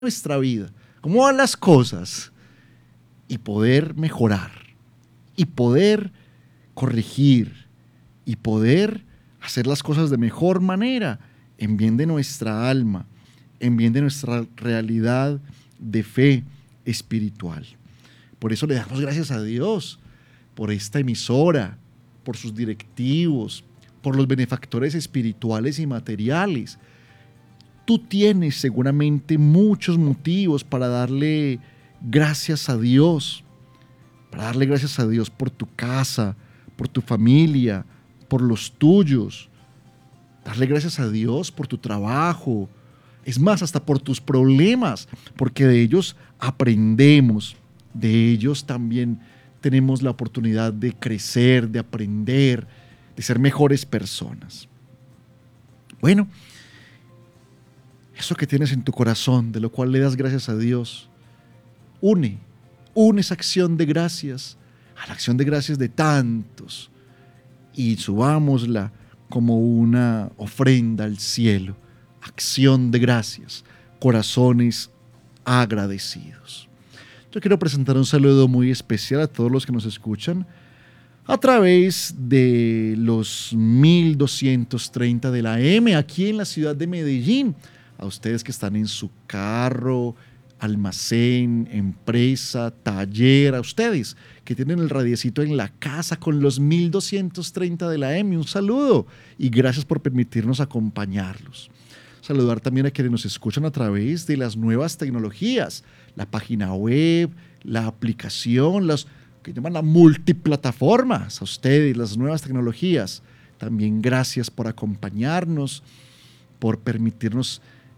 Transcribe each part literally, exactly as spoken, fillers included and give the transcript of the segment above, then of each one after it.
nuestra vida, cómo van las cosas, y poder mejorar, y poder corregir, y poder hacer las cosas de mejor manera, en bien de nuestra alma, en bien de nuestra realidad de fe espiritual. Por eso le damos gracias a Dios por esta emisora, por sus directivos, por los benefactores espirituales y materiales. Tú tienes seguramente muchos motivos para darle gracias a Dios, para darle gracias a Dios por tu casa, por tu familia, por los tuyos, darle gracias a Dios por tu trabajo, es más, hasta por tus problemas, porque de ellos aprendemos, de ellos también tenemos la oportunidad de crecer, de aprender, de ser mejores personas. Bueno, eso que tienes en tu corazón, de lo cual le das gracias a Dios, une, une esa acción de gracias a la acción de gracias de tantos y subámosla como una ofrenda al cielo, acción de gracias, corazones agradecidos. Yo quiero presentar un saludo muy especial a todos los que nos escuchan a través de los mil doscientos treinta de la M aquí en la ciudad de Medellín. A ustedes que están en su carro, almacén, empresa, taller, a ustedes que tienen el radiecito en la casa con los mil doscientos treinta de la M, un saludo y gracias por permitirnos acompañarlos. Saludar también a quienes nos escuchan a través de las nuevas tecnologías, la página web, la aplicación, las que llaman la multiplataformas, a ustedes, las nuevas tecnologías. También gracias por acompañarnos, por permitirnos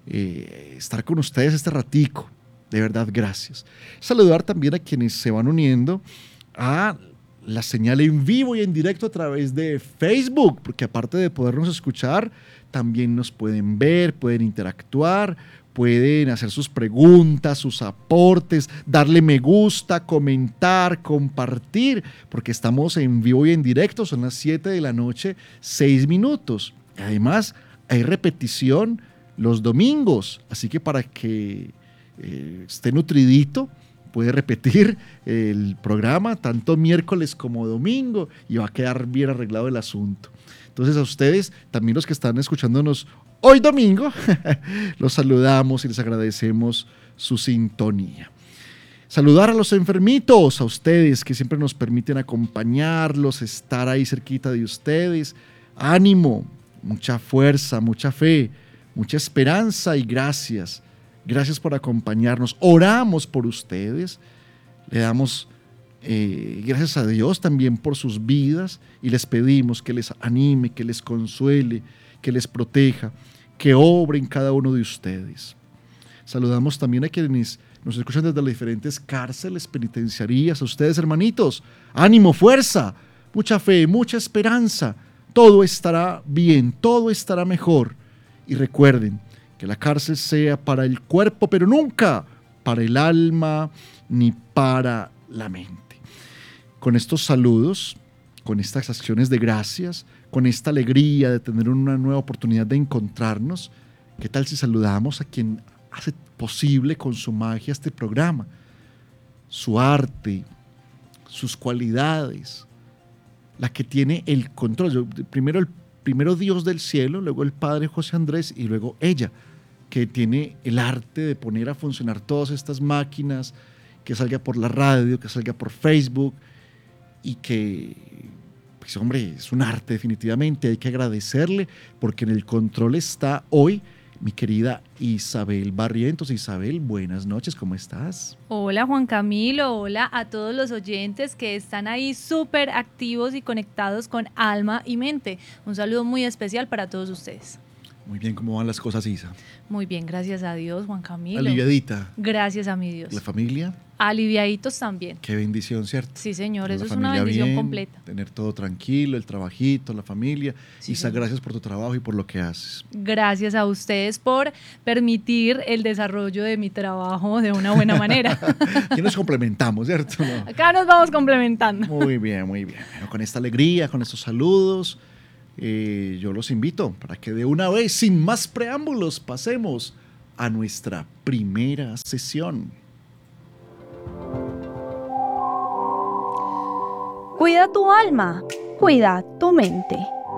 eh, estar con ustedes este ratico. De verdad, gracias. Saludar también a quienes se van uniendo a la señal en vivo y en directo a través de Facebook, porque aparte de podernos escuchar, también nos pueden ver, pueden interactuar, pueden hacer sus preguntas, sus aportes, darle me gusta, comentar, compartir, porque estamos en vivo y en directo, son las siete de la noche, seis minutos. Además, hay repetición los domingos, así que para que eh, esté nutridito, puede repetir el programa tanto miércoles como domingo y va a quedar bien arreglado el asunto. Entonces a ustedes, también los que están escuchándonos hoy domingo, los saludamos y les agradecemos su sintonía. Saludar a los enfermitos, a ustedes que siempre nos permiten acompañarlos, estar ahí cerquita de ustedes. Ánimo, mucha fuerza, mucha fe, mucha esperanza y gracias. Gracias por acompañarnos. Oramos por ustedes. Le damos eh, gracias a Dios también por sus vidas y les pedimos que les anime, que les consuele, que les proteja, que obre en cada uno de ustedes. Saludamos también a quienes nos escuchan desde las diferentes cárceles, penitenciarías. A ustedes, hermanitos, ánimo, fuerza, mucha fe, mucha esperanza. Todo estará bien, todo estará mejor. Y recuerden, que la cárcel sea para el cuerpo, pero nunca para el alma ni para la mente. Con estos saludos, con estas acciones de gracias, con esta alegría de tener una nueva oportunidad de encontrarnos, ¿qué tal si saludamos a quien hace posible con su magia este programa? Su arte, sus cualidades, la que tiene el control. Yo, primero el primero Dios del cielo, luego el Padre José Andrés y luego ella, que tiene el arte de poner a funcionar todas estas máquinas, que salga por la radio, que salga por Facebook y que, pues hombre, es un arte definitivamente, hay que agradecerle porque en el control está hoy mi querida Isabel Barrientos. Isabel, buenas noches, ¿cómo estás? Hola Juan Camilo, hola a todos los oyentes que están ahí súper activos y conectados con alma y mente. Un saludo muy especial para todos ustedes. Muy bien, ¿cómo van las cosas, Isa? Muy bien, gracias a Dios, Juan Camilo. Aliviadita. Gracias a mi Dios. ¿La familia? Aliviaditos también. Qué bendición, ¿cierto? Sí, señor, Tener eso la es una familia bendición bien, completa. Tener todo tranquilo, el trabajito, la familia. Sí, Isa, señor. gracias por tu trabajo y por lo que haces. Gracias a ustedes por permitir el desarrollo de mi trabajo de una buena manera. Aquí nos complementamos, ¿cierto? ¿No? Acá nos vamos complementando. Muy bien, muy bien. Bueno, con esta alegría, con estos saludos, eh, yo los invito para que de una vez, sin más preámbulos, pasemos a nuestra primera sesión. Cuida tu alma, cuida tu mente.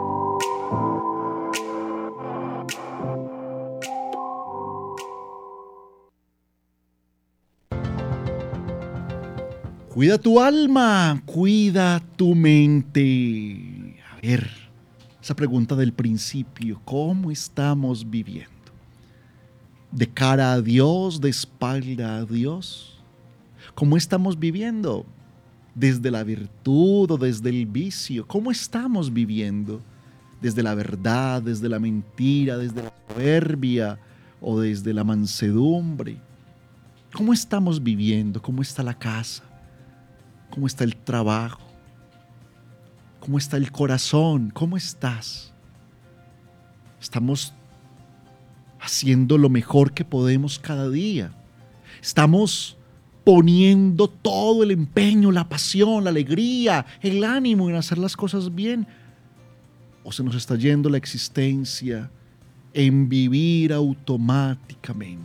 Cuida tu alma, cuida tu mente. A ver, esa pregunta del principio, ¿cómo estamos viviendo? ¿De cara a Dios, de espalda a Dios? ¿Cómo estamos viviendo? ¿Desde la virtud o desde el vicio? ¿Cómo estamos viviendo? ¿Desde la verdad, desde la mentira, desde la soberbia o desde la mansedumbre? ¿Cómo estamos viviendo? ¿Cómo está la casa? ¿Cómo está el trabajo? ¿Cómo está el corazón? ¿Cómo estás? ¿Estamos haciendo lo mejor que podemos cada día? ¿Estamos poniendo todo el empeño, la pasión, la alegría, el ánimo en hacer las cosas bien? ¿O se nos está yendo la existencia en vivir automáticamente?